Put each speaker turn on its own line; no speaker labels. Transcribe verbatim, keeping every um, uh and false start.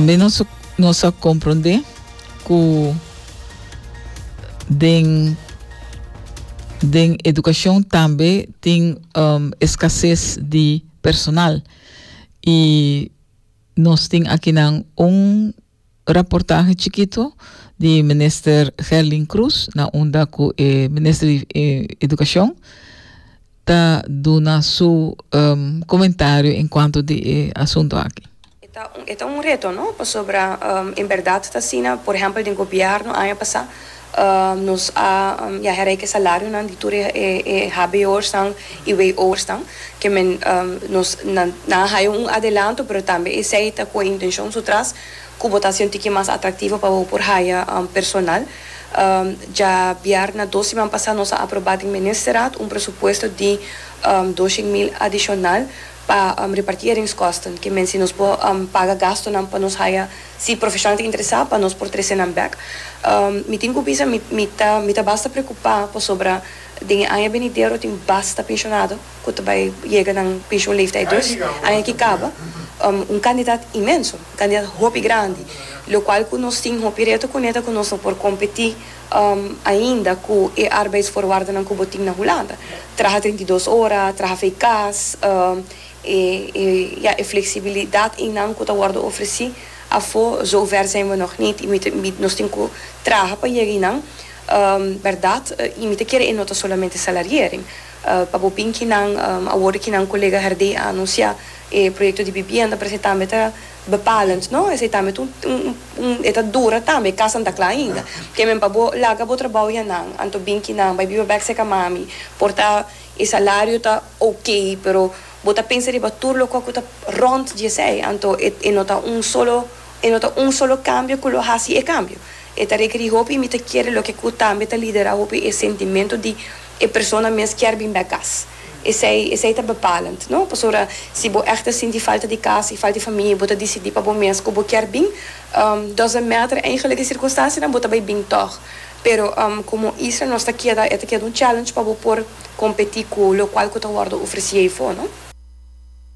também nós nós compreender que den den educação também tem um, escassez de personal e nós temos aqui um reportagem chiquito de minister Gerlin Cruz na onda com o ministro de eh, educação está dando seu um, comentário enquanto de eh, assunto aqui.
É um reto, não? Sobre, um, em verdade, está assim, por exemplo, no governo, ano passado, uh, nos a um, ja herreiken salário na diture e H B oorstaan e W oorstaan que men um, nos na na hay un adelanto pero também é seita com a intenção so traz que votação tique mais atrativa para por haya um, personal. Um, já vier na doze semana passada nós aprovado em ministerado um presupuesto de um, doze mil adicional para um, repartiringskosten que men se nos po um, paga gasto não para nos haya se profissional te interessar para nos por treze na back um, me tenho bisa me me tá me tá basta preocupar por sobre de aí beniteiro tem basta pensionado que vai chega na pension leeftijd dus aí que acaba um, um candidato imenso um candidato hopi grande lo qual que nós tem hopi reto conecta com nós por competir um, ainda com e arbeidsvoorwaarden na kuboting na Holanda traga trinta e duas horas traga eficaz um, e, e ja, e flexibilidade in nan que worden oferecido a voor zover zijn we nog niet met met nos tenho traga para chegar nan um, verdade e me te quer e nota solamente salariering uh, para bopin que nan um, a word que nan colega herde anuncia e projeto de vivienda precisamente bepalend no é exatamente um um um é dura também casa anda lá ainda que men para laga bo trabalho nan anto bin que nan vai viver back se mami porta e salário tá ok pero bota pensar em turlo com a rond de sei anto e nota um solo e nota um solo cambio que lo hace e cambio e ta requer hopi me te quer lo que cu também ta lidera hopi e sentimento de e persona mes quer bem bagas e sei e sei ta bepalend no pasora se bo echt assim die falta de casa e falta de família bota decidir para bo mes co bo quer bem um doesn't matter eigenlijk de circunstância não bota bem bem toch pero um, como isso nós está aqui é um challenge para bo por competir com o qual que tá guardo oferecer aí for não